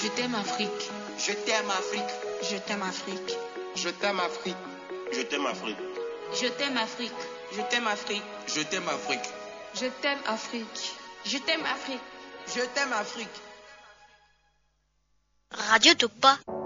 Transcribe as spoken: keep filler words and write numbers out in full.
Je t'aime Afrique. Je t'aime Afrique. Je t'aime Afrique. Je t'aime Afrique. Je t'aime Afrique. Je t'aime Afrique. Je t'aime Afrique. Je t'aime Afrique. Je t'aime Afrique. Je t'aime Afrique. Je t'aime Afrique. Radio Topa.